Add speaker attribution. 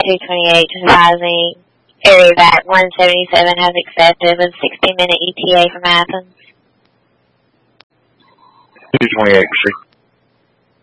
Speaker 1: 228 to advise me area back 177 has accepted with a 60-minute ETA from Athens.
Speaker 2: 228, proceed.